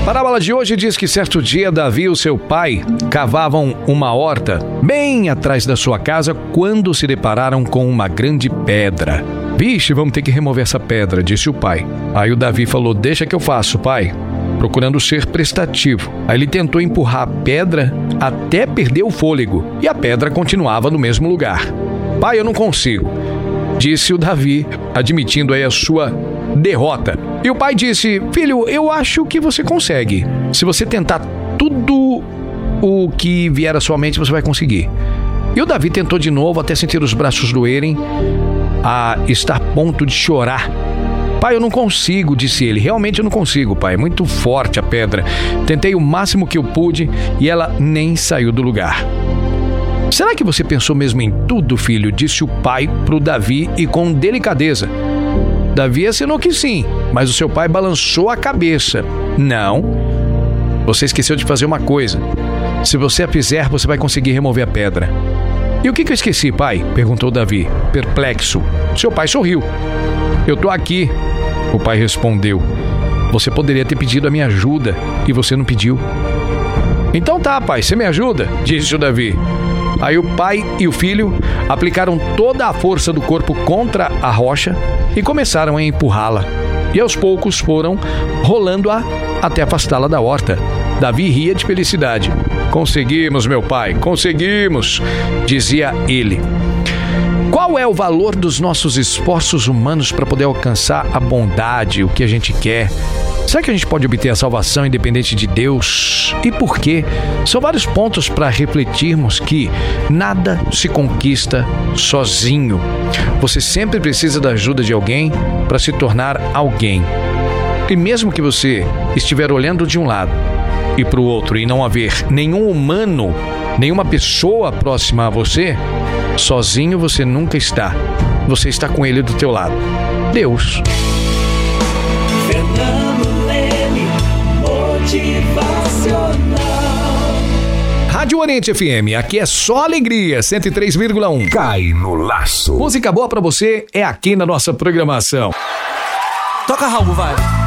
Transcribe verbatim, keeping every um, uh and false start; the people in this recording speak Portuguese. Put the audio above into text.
parábola de hoje diz que certo dia Davi e o seu pai cavavam uma horta bem atrás da sua casa quando se depararam com uma grande pedra. Vixe, vamos ter que remover essa pedra, disse o pai. Aí o Davi falou, deixa que eu faço, pai, procurando ser prestativo. Aí ele tentou empurrar a pedra até perder o fôlego e a pedra continuava no mesmo lugar. Pai, eu não consigo, disse o Davi, admitindo aí a sua derrota. E o pai disse, filho, eu acho que você consegue. Se você tentar tudo o que vier à sua mente, você vai conseguir. E o Davi tentou de novo até sentir os braços doerem, a estar a ponto de chorar. Pai, eu não consigo, disse ele. Realmente eu não consigo, pai. É muito forte a pedra. Tentei o máximo que eu pude e ela nem saiu do lugar. Será que você pensou mesmo em tudo, filho? Disse o pai para o Davi e com delicadeza. Davi assinou que sim, mas o seu pai balançou a cabeça. Não, você esqueceu de fazer uma coisa. Se você a fizer, você vai conseguir remover a pedra. E o que, que eu esqueci, pai? Perguntou Davi, perplexo. Seu pai sorriu. Eu tô aqui, o pai respondeu. Você poderia ter pedido a minha ajuda e você não pediu. Então tá, pai, você me ajuda? Disse o Davi. Aí o pai e o filho aplicaram toda a força do corpo contra a rocha e começaram a empurrá-la. E aos poucos foram rolando-a até afastá-la da horta. Davi ria de felicidade. Conseguimos, meu pai, conseguimos, dizia ele. Qual é o valor dos nossos esforços humanos para poder alcançar a bondade, o que a gente quer? Será que a gente pode obter a salvação independente de Deus? E por quê? São vários pontos para refletirmos que nada se conquista sozinho. Você sempre precisa da ajuda de alguém para se tornar alguém. E mesmo que você estiver olhando de um lado e para o outro e não haver nenhum humano, nenhuma pessoa próxima a você, sozinho você nunca está. Você está com ele do teu lado. Deus. Rádio Oriente F M, aqui é só alegria, cento e três vírgula um. Cai no laço. Música boa pra você é aqui na nossa programação. Toca, Raul, vai.